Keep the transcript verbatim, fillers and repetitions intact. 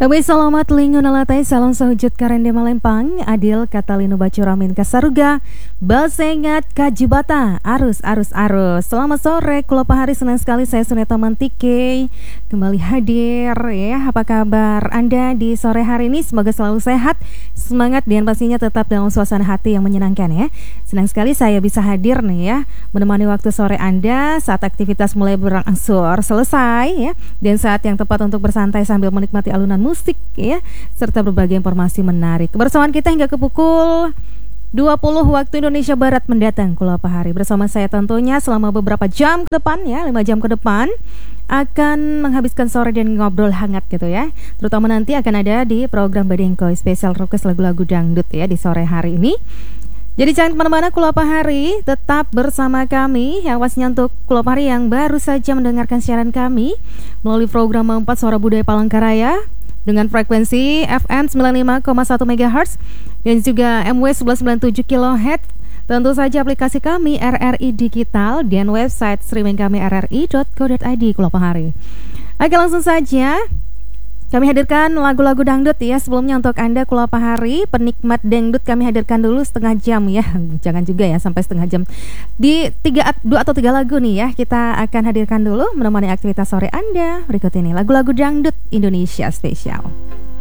Kami selamat lingun alatai salam sahujud karende malempang adil katalino bacuramin kasaruga basengat kajibata arus arus arus. Selamat sore kula pahari, senang sekali saya Suneta Mantike kembali hadir ya. Apa kabar Anda di sore hari ini? Semoga selalu sehat, semangat dan pastinya tetap dalam suasana hati yang menyenangkan ya. Senang sekali saya bisa hadir nih ya, menemani waktu sore Anda saat aktivitas mulai berangsur selesai ya, dan saat yang tepat untuk bersantai sambil menikmati alunan musik musik ya, serta berbagai informasi menarik. Kebersamaan kita hingga ke pukul dua puluh waktu Indonesia Barat mendatang. Kula Pahari bersama saya tentunya selama beberapa jam ke depan ya, lima jam ke depan akan menghabiskan sore dan ngobrol hangat gitu ya. Terutama nanti akan ada di program Badengkoy spesial request lagu-lagu dangdut ya di sore hari ini. Jadi jangan kemana-mana Kula Pahari, tetap bersama kami. Yang pastinya untuk Kula Pahari yang baru saja mendengarkan siaran kami melalui program empat Suara Budaya Palangkaraya dengan frekuensi F M sembilan puluh lima koma satu megahertz dan juga M W seribu sembilan puluh tujuh kilohertz. Tentu saja aplikasi kami R R I Digital dan website streaming kami r r i dot co dot i d. Kula Pahari. Oke, langsung saja kami hadirkan lagu-lagu dangdut ya. Sebelumnya untuk Anda Kula Pahari penikmat dangdut, kami hadirkan dulu setengah jam ya. Jangan juga ya sampai setengah jam. Di tiga, dua atau tiga lagu nih ya, kita akan hadirkan dulu menemani aktivitas sore Anda. Berikut ini lagu-lagu dangdut Indonesia spesial.